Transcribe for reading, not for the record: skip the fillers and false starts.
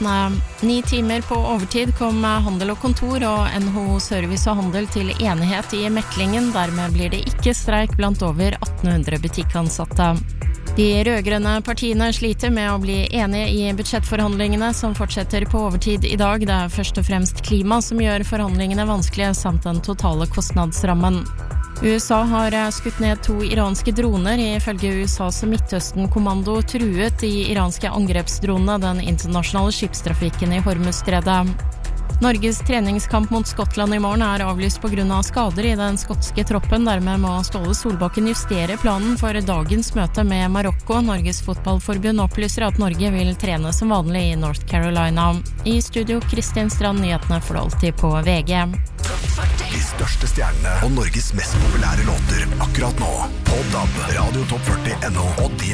nyhetene. 9 timer på overtid kom Handel og Kontor og NHO Service og Handel til enighet i meklingen. Dermed blir det ikke streik blant over 1800 butikkansatte. De rødgrønne partiene sliter med å bli enige i budsjettforhandlingene som fortsetter på overtid i dag. Det først og fremst klima som gjør forhandlingene vanskelige, samt den totale kostnadsrammen. USA har skutt ned 2 iranske droner. Ifølge USAs Midtøsten-kommando truet de iranske angrepsdronene den internasjonale skipstrafikken i Hormuzstredet. Norges treningskamp mot Skottland i morgen avlyst på grunn av skader i den skotske troppen. Dermed må Ståle Solbakken justere planen for dagens møte med Marokko. Norges fotballforbund opplyser at Norge vil trene som vanlig i North Carolina. I studio Kristin Strand, nyhetene får du alltid på VG. De største stjernene og Norges mest populære låter akkurat nå på DAB, Radio Top 40 NO og din